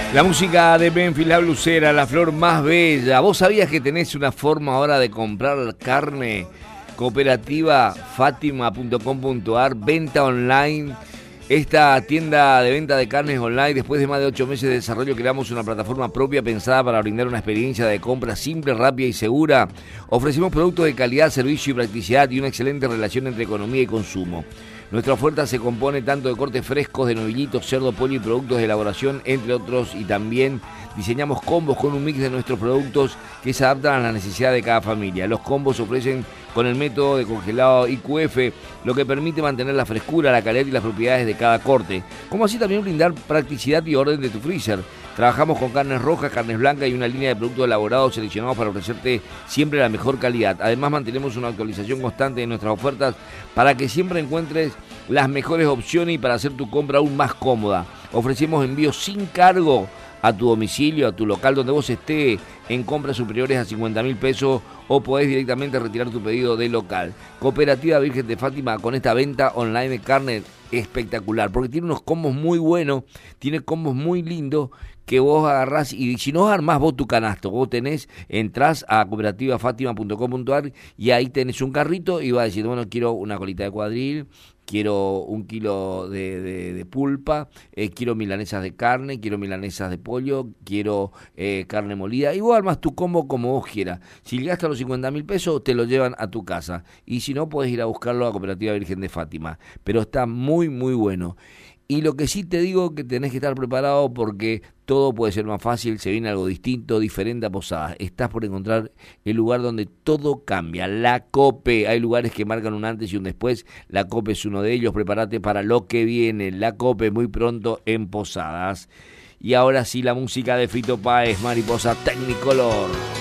La música de Memphis, la blusera, la flor más bella. ¿Vos sabías que tenés una forma ahora de comprar carne? Cooperativa Fátima.com.ar, venta online. Esta tienda de venta de carnes online, después de más de 8 meses de desarrollo, creamos una plataforma propia pensada para brindar una experiencia de compra simple, rápida y segura. Ofrecemos productos de calidad, servicio y practicidad y una excelente relación entre economía y consumo. Nuestra oferta se compone tanto de cortes frescos, de novillitos, cerdo, pollo y productos de elaboración, entre otros, y también diseñamos combos con un mix de nuestros productos que se adaptan a la necesidad de cada familia. Los combos se ofrecen con el método de congelado IQF, lo que permite mantener la frescura, la calidad y las propiedades de cada corte, como así también brindar practicidad y orden de tu freezer. Trabajamos con carnes rojas, carnes blancas y una línea de productos elaborados seleccionados para ofrecerte siempre la mejor calidad. Además, mantenemos una actualización constante de nuestras ofertas para que siempre encuentres las mejores opciones y para hacer tu compra aún más cómoda. Ofrecemos envíos sin cargo a tu domicilio, a tu local donde vos estés, en compras superiores a 50.000 pesos, o podés directamente retirar tu pedido del local. Cooperativa Virgen de Fátima, con esta venta online de carne espectacular, porque tiene unos combos muy buenos, tiene combos muy lindos que vos agarrás, y si no armás vos tu canasto, vos entrás a cooperativafátima.com.ar y ahí tenés un carrito y vas a decir, bueno, quiero una colita de cuadril, quiero 1 kilo de pulpa, quiero milanesas de carne, quiero milanesas de pollo, quiero carne molida, y vos armás tu combo como vos quieras. Si llegaste a los 50.000 pesos, te lo llevan a tu casa, y si no, podés ir a buscarlo a Cooperativa Virgen de Fátima, pero está muy, muy bueno. Y lo que sí te digo que tenés que estar preparado porque todo puede ser más fácil, se viene algo distinto, diferente a Posadas. Estás por encontrar el lugar donde todo cambia, la COPE. Hay lugares que marcan un antes y un después, la COPE es uno de ellos. Prepárate para lo que viene, la COPE muy pronto en Posadas. Y ahora sí, la música de Fito Páez, Mariposa Technicolor.